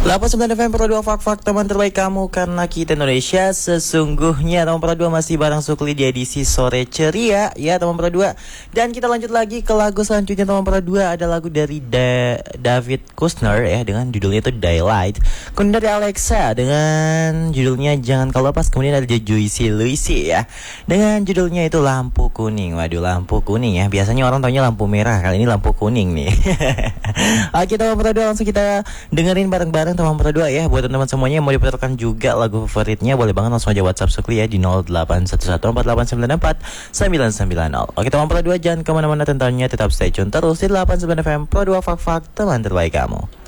89 FM Pro 2 Fak teman terbaik kamu karena kita Indonesia sesungguhnya. Teman Pro 2 masih bareng Sukli di edisi sore ceria ya teman Pro 2. Dan kita lanjut lagi ke lagu selanjutnya teman Pro 2. Ada lagu dari David Kushner ya dengan judulnya itu Daylight. Kemudian dari Alexa dengan judulnya Jangan Kau Lepas. Kemudian ada Juicy Lucy ya dengan judulnya itu Lampu Kuning. Waduh, lampu kuning ya. Biasanya orang taunya lampu merah, kali ini lampu kuning nih. Oke teman Pro 2, langsung kita dengerin bareng-bareng teman Pro 2 ya. Buat teman-teman semuanya yang mau diputarkan juga lagu favoritnya, boleh banget langsung aja WhatsApp Sukli ya di 0811488990. Oke teman Pro 2, jangan kemana-mana, tentunya tetap stay tune terus di 89 FM Pro 2 Fak teman terbaik kamu.